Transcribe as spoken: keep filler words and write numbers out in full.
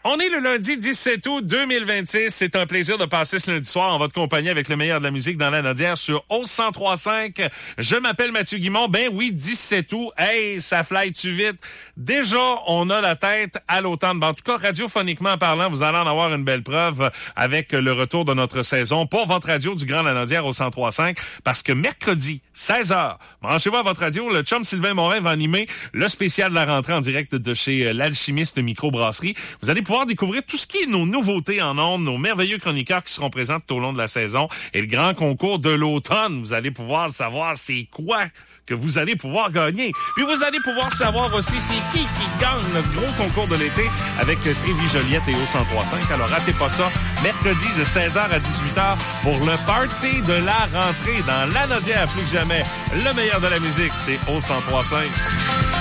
On est le lundi dix-sept août deux mille vingt-six. C'est un plaisir de passer ce lundi soir en votre compagnie avec le meilleur de la musique dans la Nodière sur O cent trois virgule cinq. Je m'appelle Mathieu Guimond. Ben oui, dix-sept août. Hey, ça fly-tu vite? Déjà, on a la tête à l'automne. Ben, en tout cas, radiophoniquement parlant, vous allez en avoir une belle preuve avec le retour de notre saison pour votre radio du Grand Lanaudière au cent trois virgule cinq. Parce que mercredi, seize heures, branchez-vous à votre radio. Le chum Sylvain Morin va animer le spécial de la rentrée en direct de chez l'Alchimiste Microbrasserie. Vous allez pouvoir découvrir tout ce qui est nos nouveautés en ondes, nos merveilleux chroniqueurs qui seront présents tout au long de la saison et le grand concours de l'automne. Vous allez pouvoir savoir c'est quoi que vous allez pouvoir gagner. Puis vous allez pouvoir savoir aussi c'est qui qui gagne notre gros concours de l'été avec Trévi Joliette et O cent trois virgule cinq. Alors ratez pas ça, mercredi de seize heures à dix-huit heures pour le party de la rentrée dans la Nodière. Plus que jamais, le meilleur de la musique, c'est O cent trois virgule cinq.